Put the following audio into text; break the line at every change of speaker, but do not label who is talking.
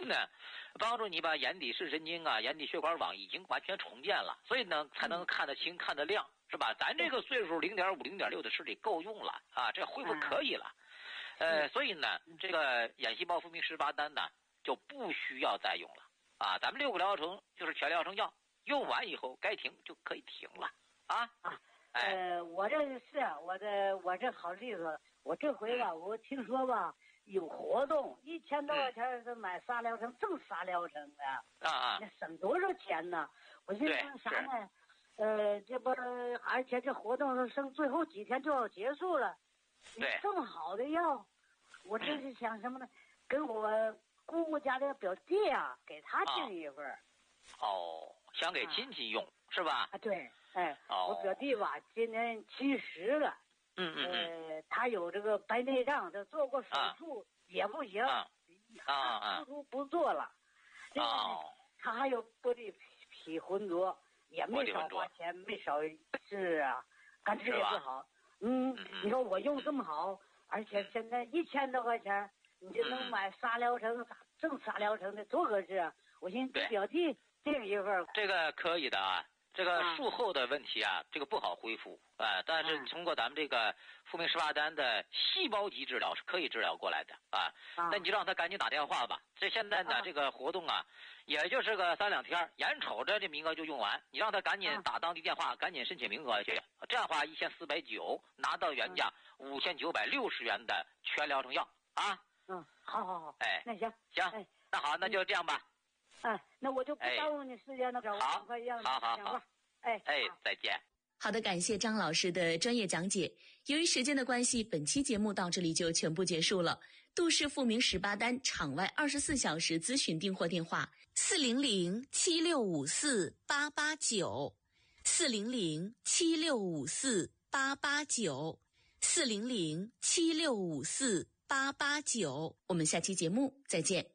呢，帮助你把眼底视神经啊、眼底血管网已经完全重建了，所以呢才能看得清、看得亮，是吧？咱这个岁数0.5、0.6的视力够用了啊，这恢复可以了。所以呢，这个眼细胞复明18单呢就不需要再用了啊。咱们6个疗程就是全疗程药，用完以后该停就可以停了啊。
我这是我这好例子，我这回吧，我听说吧有活动，1000多块钱是买仨疗程，挣仨疗程的那省多少钱呢？我寻思啥呢？这不，而且这活动剩最后几天就要结束了。
对，
这么好的药，我这是想什么呢？跟我姑姑家的表弟啊，给他订一份。
想给亲戚用、是吧？
对，我表弟吧，今年70了。他有这个白内障，他做过手术也不行。手术不做了。他还有玻璃体浑浊，也没少花钱，没少治啊，干这也不好。你说我用这么好，而且现在1000多块钱，你就能买仨疗程，挣仨疗程的，多合适啊！我寻思给表弟订一份。
这个可以的啊，这个术后的问题啊，这个不好恢复但是通过咱们这个复明18单的细胞级治疗是可以治疗过来的那你就让他赶紧打电话吧。这现在呢，这个活动啊，也就是个3-2天，眼瞅着这名额就用完，你让他赶紧打当地电话，赶紧申请名额去。这样的话1490拿到原价5960元的全疗程药啊。
好。那行，
那好，那就这样吧。
那我就不耽误你时间了。
好，再见。
好的，感谢张老师的专业讲解。由于时间的关系，本期节目到这里就全部结束了。杜氏复明18单场外24小时咨询订货电话400-7654-889 400-7654-889 400-7654-889。我们下期节目再见。